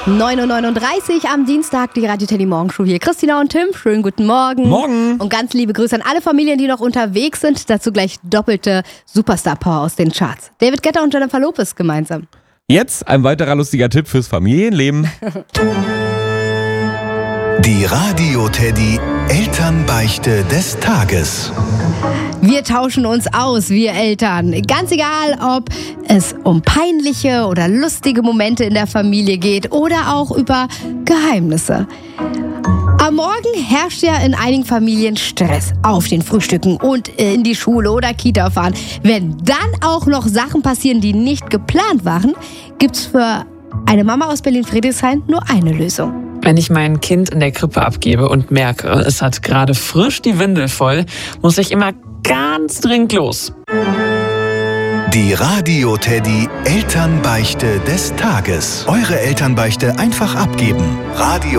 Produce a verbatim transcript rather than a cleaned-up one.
neun Uhr neununddreißig am Dienstag, die Radio Teddy Morgenshow hier. Christina und Tim, schönen guten Morgen. Morgen. Und ganz liebe Grüße an alle Familien, die noch unterwegs sind. Dazu gleich doppelte Superstar-Power aus den Charts. David Guetta und Jennifer Lopez gemeinsam. Jetzt ein weiterer lustiger Tipp fürs Familienleben. Die Radio Teddy Elternbeichte des Tages. Wir tauschen uns aus, wir Eltern. Ganz egal, ob es um peinliche oder lustige Momente in der Familie geht oder auch über Geheimnisse. Am Morgen herrscht ja in einigen Familien Stress auf den Frühstücken und in die Schule oder Kita fahren. Wenn dann auch noch Sachen passieren, die nicht geplant waren, gibt's für eine Mama aus Berlin-Friedrichshain nur eine Lösung. Wenn ich mein Kind in der Krippe abgebe und merke, es hat gerade frisch die Windel voll, muss ich immer ganz dringend los. Die Radio Teddy Elternbeichte des Tages. Eure Elternbeichte einfach abgeben. Radio